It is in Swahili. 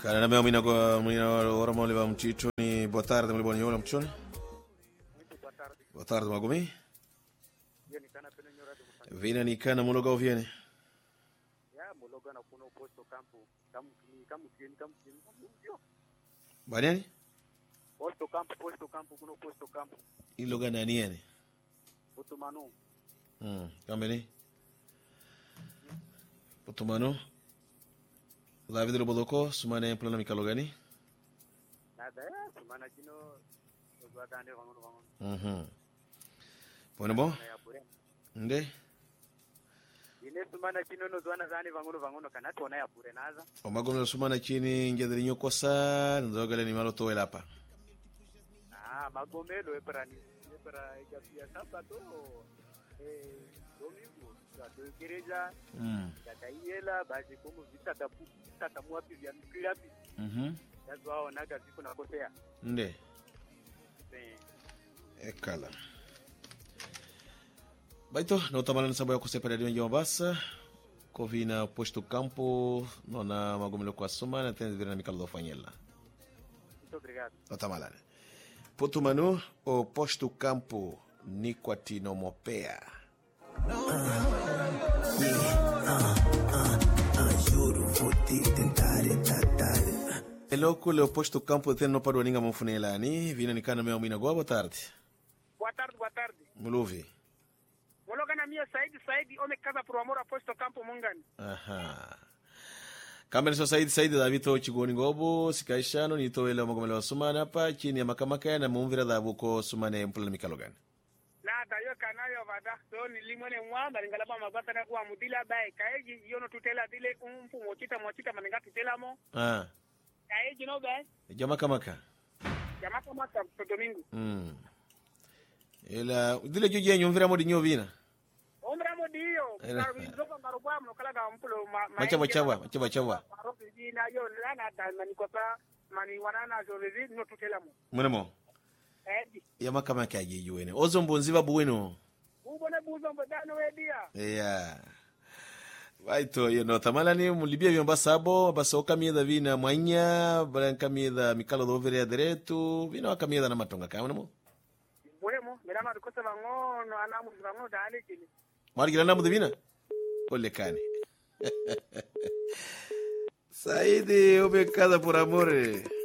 Kana na mea mina ora mo leva mchito ni boa tarde mo boniola mchone. Boa tarde magumi. Vina ni kana muloga oviene. Ya muloga na kuno posto campo. Kamu tieni. Baniani? Posto campo kuno posto campo. Iloga na niene. Potomano. Kambeni. Potomano. La videlo bodoko sumane plana mikalo gani? Nada ya sumana kino ozwadande wangono. Bueno bo. Nde? Ine sumana kino nozwana zani wangono kana tona ya bure naza. Omagomelo sumana chini ngedrinyo kosa nzogale ni malo toela hapa. Magomelo epara ya sabato domingo do igreja yataiela basi como vita muapi vya mkirapi yazo hao naga ziko nakosea nde ekala baito no tamala nsabo ya kusepera dio njo basa kovina posto campo nona magomelo kwa soma na tens virana mikalo fanyela. Muito obrigado. No tamala Potomano o posto campo Niquatino Mopea. Eloko le posto campo teno paro ninga mfunela ni vina nikana mea mina boa tarde. Boa tarde. Muluvi. Mologa na mia Saidi ome casa pro amor a posto campo mungani. Aha. Kama niso Saidi Davito chigoni ngobo sikaishano nito ele magomelo wasumana hapa chini ya makamaka na mumvira dhabuko sumane mpula mikalogani. Nada yo kanayo vada so nilimone mwamba ningalaba mabasa na kuwa mudila bae kaeji yono tutela dile umpu mochita maninga tutela mo. Kaeji no bae. Jama kamaka Domingo. Ela dile joje nyumvira modi nyovina. Omra modiyo nzoka marubwa mnokala mpulo machawa na yo lana ta manikopa mani wanana zolezi no tutela mo. Mwenemo. Edi. Ya makama kaje yuene. Ozo mbonziba buweno. Ubone buzo mbodano wedia. Yeah. Vaito no tamala ni mulibia vyomba sabo basoka mieda vina mwanya branca mieda mikalo do vere direto vina kamieda na matonga kama mo. Mwemo mirama dikosa bangono anamu bangono dale kile. Margira namu divina. Ole kani. Saidi ube casa por amor.